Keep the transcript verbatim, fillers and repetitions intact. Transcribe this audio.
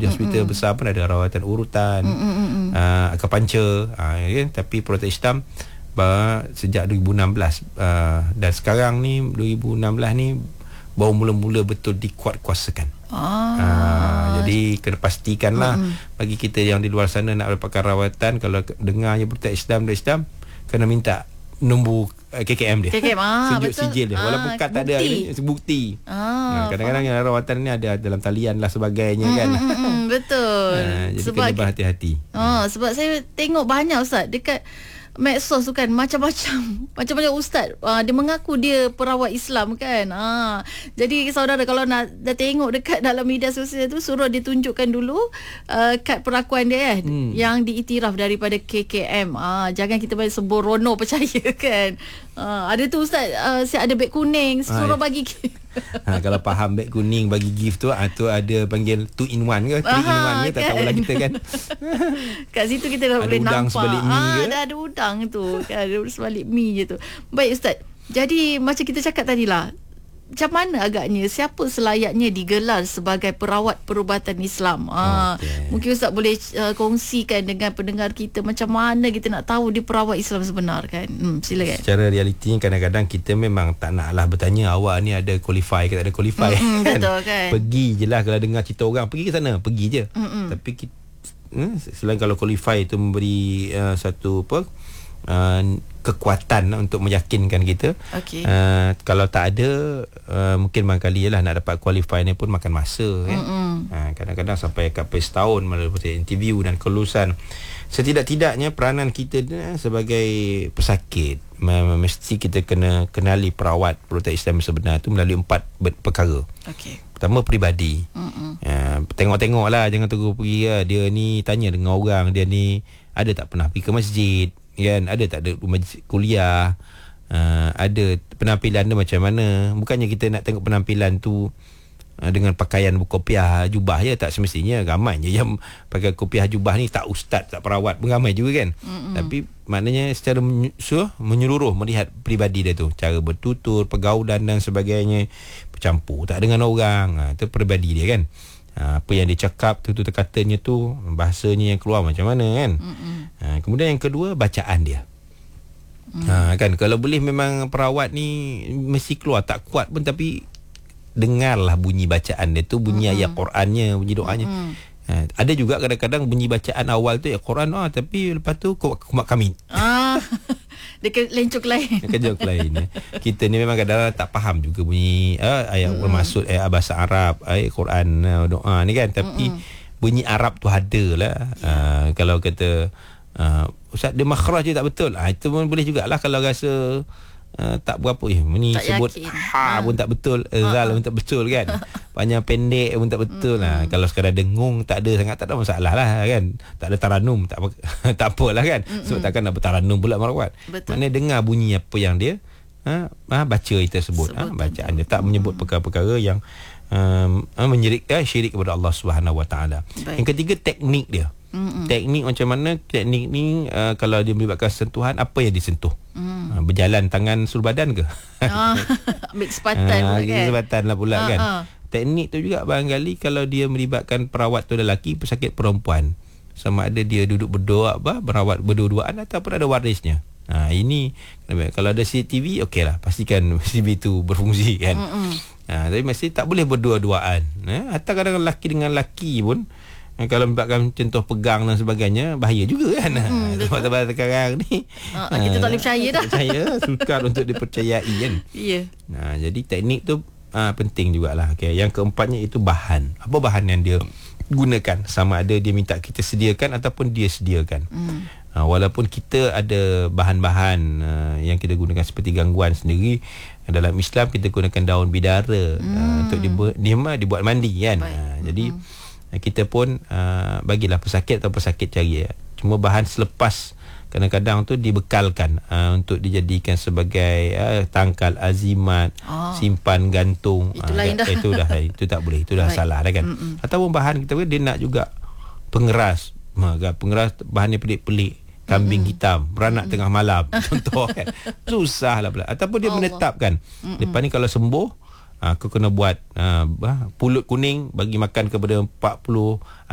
Di hospital Mm-mm. besar pun ada rawatan urutan, uh, akupuncture, uh, ya, tapi Perubatan Islam bah, sejak dua ribu enam belas uh, dan sekarang ni dua ribu enam belas ni baru mula-mula betul dikuat-kuasakan. Ah. Uh, jadi kena pastikanlah Mm-mm. bagi kita yang di luar sana nak dapatkan rawatan, kalau dengarnya Perubatan Islam dan Islam, kena minta nombor K K M dia. K K M, ah, tunjuk betul. sijil dia. Walaupun Ah, kad tak ada ni, bukti. Ah, ha, kadang-kadang yang rawatan ni ada dalam talian lah sebagainya mm, kan. Mm, mm, betul. Ha, jadi sebab kena berhati-hati. Ah, sebab saya tengok banyak Ustaz dekat medsos tu kan, macam-macam macam-macam ustaz uh, dia mengaku dia perawat Islam kan. uh, Jadi saudara kalau nak dah tengok dekat dalam media sosial tu, suruh dia tunjukkan dulu uh, kad perakuan dia kan, hmm. yang diiktiraf daripada K K M. uh, Jangan kita bagi sembrono percaya kan. uh, Ada tu ustaz, uh, saya ada beg kuning, suruh ha, bagi ha, kalau faham beg kuning bagi gift tu, ha, tu ada panggil two in one ke, three in one ke, tak tahulah kita kan. Kat situ kita dah ada boleh udang nampak sebalik mi ah, ke? dah ada udang tu kan, ada sebalik mi je tu. Baik ustaz, jadi macam kita cakap tadilah, macam mana agaknya siapa selayaknya digelar sebagai perawat perubatan Islam? Ah, okay. Mungkin ustaz boleh uh, kongsikan dengan pendengar kita macam mana kita nak tahu dia perawat Islam sebenar kan. Hmm, silakan. Secara realitinya kadang-kadang kita memang tak naklah bertanya awak ni ada qualify ke tak ada qualify. Mm-hmm, kan? Betul kan. Pergi je lah, kalau dengar cerita orang pergi ke sana, pergi je. Mm-hmm. Tapi kita, eh, selain kalau qualify itu memberi uh, satu apa uh, kekuatan untuk meyakinkan kita. Okay. Uh, kalau tak ada, uh, mungkin barangkali lah nak dapat qualify ni pun makan masa kan. Uh, kadang-kadang sampai kat setahun melalui interview dan kelulusan. Setidak-tidaknya peranan kita uh, sebagai pesakit, uh, mesti kita kena kenali perawat perubatan Islam sebenar tu melalui empat perkara. Okay. Pertama, peribadi. Uh, tengok-tengok lah, jangan tunggu pergi lah. Dia ni tanya dengan orang, dia ni ada tak pernah pergi ke masjid kan, ada tak ada majlis kuliah, uh, ada penampilan dia macam mana. Bukannya kita nak tengok penampilan tu uh, dengan pakaian berkopiah jubah je, tak semestinya. Ramai je yang pakai kopiah jubah ni tak ustaz, tak perawat pun ramai juga kan. Mm-mm. Tapi maknanya secara menyeluruh melihat peribadi dia tu, cara bertutur, pergaulan dan sebagainya, bercampur tak dengan orang, uh, itu peribadi dia kan. Ha, apa yang dia cakap, tutur katanya tu, bahasanya yang keluar macam mana kan. Ha, kemudian yang kedua, bacaan dia. Mm. Ha, kan kalau boleh memang perawat ni mesti keluar tak kuat pun, tapi dengarlah bunyi bacaan dia tu, bunyi mm-hmm. ayat Qurannya, bunyi doanya. Mm-hmm. Ha, ada juga kadang-kadang bunyi bacaan awal tu ayat Quran, ah, tapi lepas tu kumat kami. Ah. Dia lencuk lain. Lencuk lain. Kita ni memang kadang-kadang tak faham juga bunyi uh, ayat mm-hmm. bermaksud ayat bahasa Arab, ayat Quran, uh, doa ni kan. Tapi mm-hmm. bunyi Arab tu ada lah. Uh, kalau kata uh, ustaz dia makhraj je tak betul, uh, itu pun boleh jugalah kalau rasa Uh, tak berapa eh ni sebut yakin. Ha pun tak betul, zal pun tak betul kan. Panjang pendek pun tak betul. Nah, kalau sekadar dengung tak ada sangat, tak ada masalah lah kan. Tak ada taranum, tak apa, tak apalah kan. Mm-mm. Sebab takkan nak bertaranum pula merawat. Maknanya dengar bunyi apa yang dia ha, ha baca itu sebut, ha, bacaan dia tak menyebut perkara-perkara yang um, menyirik eh, syirik kepada Allah Subhanahu Wa Taala. Yang ketiga, teknik dia. Mm-mm. Teknik macam mana, teknik ni uh, kalau dia melibatkan sentuhan, apa yang disentuh. Mm. Uh, berjalan tangan seluruh badan ke? Ah, ambil kesempatan uh, pula kan. Kesempatan lah pula uh, kan. Uh. Teknik tu juga barangkali kalau dia melibatkan perawat tu lelaki, pesakit perempuan, sama ada dia duduk berdoa apa, berawat berdua-duaan ataupun ada warisnya. Ha, ini kalau ada C C T V okey lah, pastikan C C T V tu berfungsi kan. Ha, tapi mesti tak boleh berdua-duaan. Ha, atau kadang-kadang lelaki dengan lelaki pun, kalau membuatkan contoh pegang dan sebagainya, bahaya juga kan. Hmm, sebab sekarang ni uh, uh, kita tak boleh percaya dah. Percaya, sukar untuk dipercayai kan. Ya. Yeah. Nah, jadi teknik tu uh, penting jugalah. Okay. Yang keempatnya itu bahan. Apa bahan yang dia gunakan, sama ada dia minta kita sediakan ataupun dia sediakan. Hmm. Uh, walaupun kita ada bahan-bahan uh, yang kita gunakan seperti gangguan sendiri, dalam Islam kita gunakan daun bidara hmm. uh, untuk dibuat, dia dibuat mandi kan. Uh, jadi hmm. kita pun uh, bagilah pesakit atau pesakit cari ya. Cuma bahan selepas kadang-kadang tu dibekalkan uh, untuk dijadikan sebagai uh, tangkal azimat, oh. simpan gantung. Itu uh, lain dah. Itu dah itu tak boleh, itu dah right. salah dah kan. Mm-mm. Ataupun bahan kita dia nak juga pengeras. Maka pengeras bahannya pelik-pelik, kambing Mm-mm. hitam, beranak Mm-mm. tengah malam contoh kan. Susahlah pula. Ataupun dia Allah. menetapkan. Mm-mm. Lepas ni kalau sembuh, aku kena buat uh, pulut kuning bagi makan kepada empat puluh